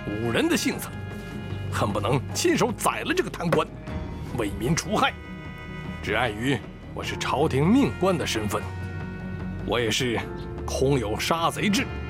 侮人的性子，恨不能亲手宰了这个贪官，为民除害。只碍于我是朝廷命官的身份，我也是空有杀贼志。